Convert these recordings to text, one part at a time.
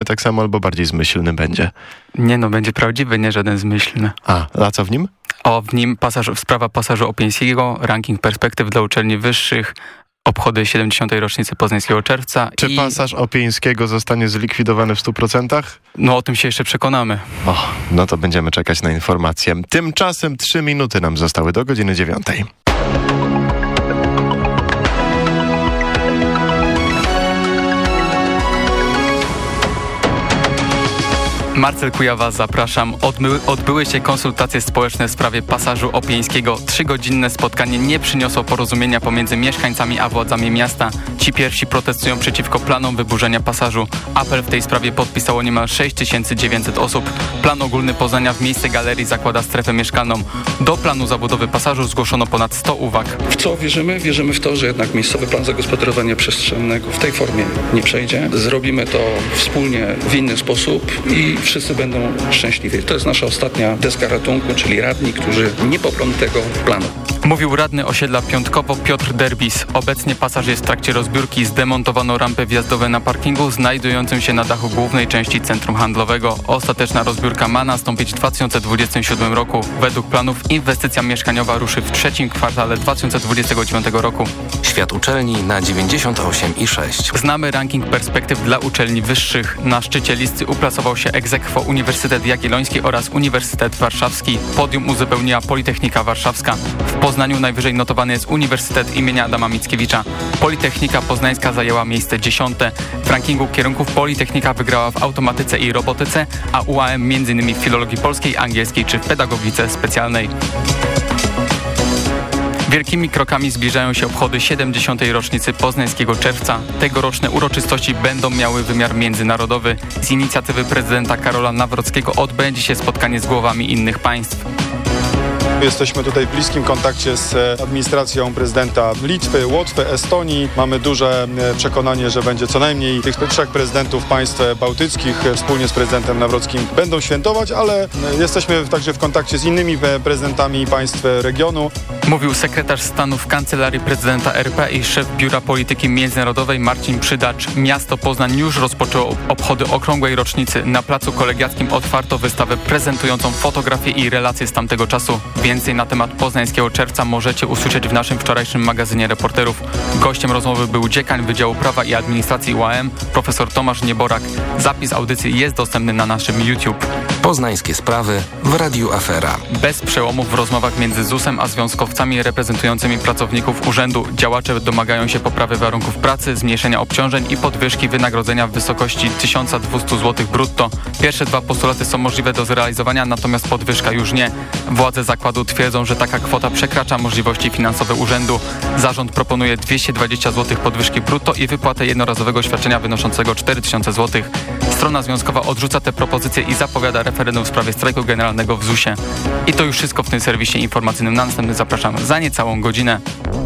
tak samo, albo bardziej zmyślny będzie? Nie no, będzie prawdziwy, nie żaden zmyślny. A co w nim? W nim sprawa pasażu Opieńskiego, ranking perspektyw dla uczelni wyższych, obchody 70. rocznicy Poznańskiego Czerwca. Czy pasaż Opieńskiego zostanie zlikwidowany w 100%? No o tym się jeszcze przekonamy. No to będziemy czekać na informację. Tymczasem 3 minuty nam zostały do godziny 9. Marcel Kujawa, zapraszam. Odbyły się konsultacje społeczne w sprawie pasażu Opieńskiego. 3-godzinne spotkanie nie przyniosło porozumienia pomiędzy mieszkańcami a władzami miasta. Ci pierwsi protestują przeciwko planom wyburzenia pasażu. Apel w tej sprawie podpisało niemal 6900 osób. Plan ogólny Poznania w miejsce galerii zakłada strefę mieszkalną. Do planu zabudowy pasażu zgłoszono ponad 100 uwag. W co wierzymy? Wierzymy w to, że jednak miejscowy plan zagospodarowania przestrzennego w tej formie nie przejdzie. Zrobimy to wspólnie w inny sposób i wszyscy będą szczęśliwi. To jest nasza ostatnia deska ratunku, czyli radni, którzy nie poprą tego planu. Mówił radny osiedla Piątkowo Piotr Derbis. Obecnie pasaż jest w trakcie rozbiórki. Zdemontowano rampy wjazdowe na parkingu znajdującym się na dachu głównej części centrum handlowego. Ostateczna rozbiórka ma nastąpić w 2027 roku. Według planów inwestycja mieszkaniowa ruszy w trzecim kwartale 2029 roku. Świat uczelni na 98,6. Znamy ranking perspektyw dla uczelni wyższych. Na szczycie listy uplasował się ex aequo Uniwersytet Jagielloński oraz Uniwersytet Warszawski. Podium uzupełniła Politechnika Warszawska. W Poznaniu najwyżej notowany jest Uniwersytet imienia Adama Mickiewicza. Politechnika Poznańska zajęła miejsce 10. W rankingu kierunków Politechnika wygrała w automatyce i robotyce, a UAM m.in. w filologii polskiej, angielskiej czy w pedagogice specjalnej. Wielkimi krokami zbliżają się obchody 70. rocznicy Poznańskiego Czerwca. Tegoroczne uroczystości będą miały wymiar międzynarodowy. Z inicjatywy prezydenta Karola Nawrockiego odbędzie się spotkanie z głowami innych państw. Jesteśmy tutaj w bliskim kontakcie z administracją prezydenta Litwy, Łotwy, Estonii. Mamy duże przekonanie, że będzie co najmniej tych 3 prezydentów państw bałtyckich wspólnie z prezydentem Nawrockim będą świętować, ale jesteśmy także w kontakcie z innymi prezydentami państw regionu. Mówił sekretarz stanu w Kancelarii Prezydenta RP i szef Biura Polityki Międzynarodowej Marcin Przydacz. Miasto Poznań już rozpoczęło obchody okrągłej rocznicy. Na Placu Kolegiackim otwarto wystawę prezentującą fotografie i relacje z tamtego czasu. Więcej na temat Poznańskiego Czerwca możecie usłyszeć w naszym wczorajszym magazynie reporterów. Gościem rozmowy był dziekan Wydziału Prawa i Administracji UAM, profesor Tomasz Nieborak. Zapis audycji jest dostępny na naszym YouTube. Poznańskie sprawy w Radiu Afera. Bez przełomów w rozmowach między ZUS-em a związkowcami reprezentującymi pracowników urzędu działacze domagają się poprawy warunków pracy, zmniejszenia obciążeń i podwyżki wynagrodzenia w wysokości 1200 zł brutto. Pierwsze 2 postulaty są możliwe do zrealizowania, natomiast podwyżka już nie. Władze zakładu twierdzą, że taka kwota przekracza możliwości finansowe urzędu. Zarząd proponuje 220 zł podwyżki brutto i wypłatę jednorazowego świadczenia wynoszącego 4000 zł. Strona związkowa odrzuca te propozycje i zapowiada referendum w sprawie strajku generalnego w ZUS-ie. I to już wszystko w tym serwisie informacyjnym. Na następny zapraszam za niecałą godzinę.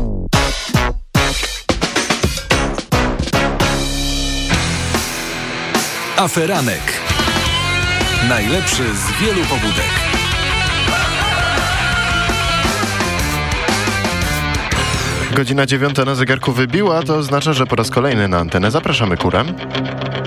Aferanek. Najlepszy z wielu pobudek. Godzina 9 na zegarku wybiła, to oznacza, że po raz kolejny na antenę zapraszamy Kurę.